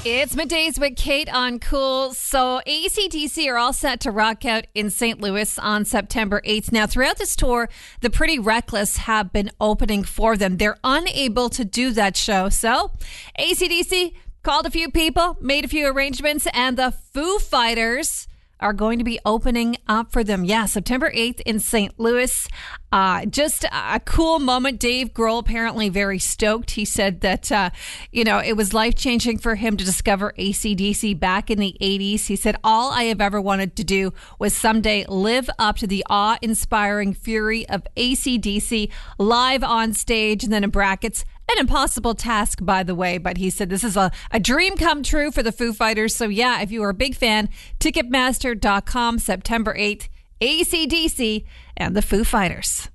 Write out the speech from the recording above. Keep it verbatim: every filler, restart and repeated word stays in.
It's middays with Kate on Cool. So A C D C are all set to rock out in Saint Louis on September eighth. Now, throughout this tour, the Pretty Reckless have been opening for them. They're unable to do that show. So A C D C called a few people, made a few arrangements, and the Foo Fighters are going to be opening up for them. Yeah, September eighth in Saint Louis. Uh, just a cool moment. Dave Grohl apparently very stoked. He said that, uh, you know, it was life-changing for him to discover A C D C back in the eighties. He said, all I have ever wanted to do was someday live up to the awe-inspiring fury of A C D C live on stage. And then in brackets, an impossible task, by the way, but he said this is a, a dream come true for the Foo Fighters. So yeah, if you are a big fan, Ticketmaster dot com, September eighth, A C D C and the Foo Fighters.